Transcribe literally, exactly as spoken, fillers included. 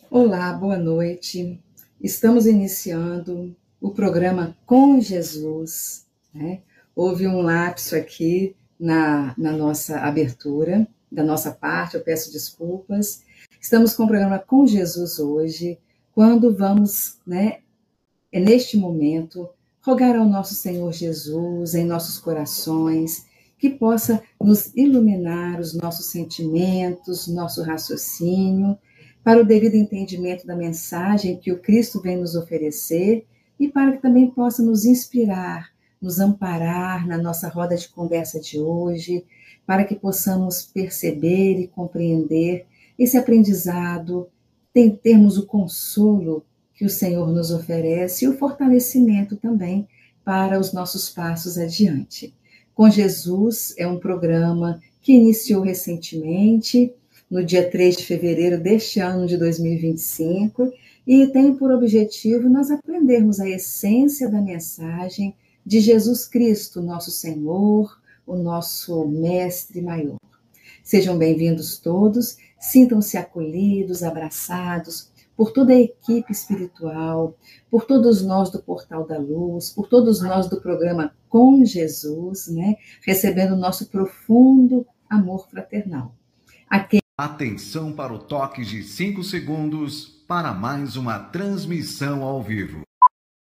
Olá, boa noite. Estamos iniciando o programa Com Jesus, né? Houve um lapso aqui na, na nossa abertura, da nossa parte, eu peço desculpas. Estamos com o programa Com Jesus hoje, quando vamos, né, é neste momento, rogar ao nosso Senhor Jesus em nossos corações, que possa nos iluminar os nossos sentimentos, nosso raciocínio, para o devido entendimento da mensagem que o Cristo vem nos oferecer e para que também possa nos inspirar, nos amparar na nossa roda de conversa de hoje, para que possamos perceber e compreender esse aprendizado, termos o consolo que o Senhor nos oferece e o fortalecimento também para os nossos passos adiante. Com Jesus é um programa que iniciou recentemente, no dia três de fevereiro deste ano de dois mil e vinte e cinco, e tem por objetivo nós aprendermos a essência da mensagem de Jesus Cristo, nosso Senhor, o nosso Mestre maior. Sejam bem-vindos todos, sintam-se acolhidos, abraçados por toda a equipe espiritual, por todos nós do Portal da Luz, por todos nós do programa Com Jesus, né? Recebendo o nosso profundo amor fraternal. Aqui... Atenção para o toque de cinco segundos para mais uma transmissão ao vivo.